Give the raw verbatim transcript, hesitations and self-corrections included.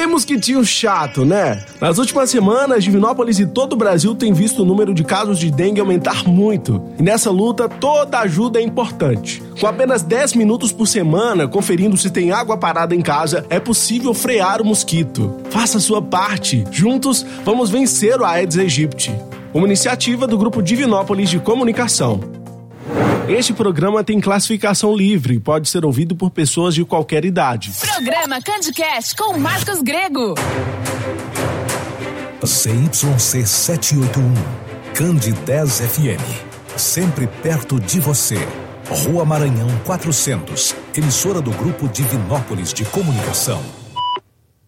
Que mosquitinho chato, né? Nas últimas semanas, Divinópolis e todo o Brasil têm visto o número de casos de dengue aumentar muito. E nessa luta, toda ajuda é importante. Com apenas dez minutos por semana, conferindo se tem água parada em casa, é possível frear o mosquito. Faça a sua parte. Juntos, vamos vencer o Aedes aegypti. Uma iniciativa do Grupo Divinópolis de Comunicação. Este programa tem classificação livre e pode ser ouvido por pessoas de qualquer idade. Programa CandiCast com Marcos Grego. C Y C setecentos e oitenta e um, Candi dez F M. Sempre perto de você. Rua Maranhão quatrocentos, emissora do Grupo Divinópolis de Comunicação.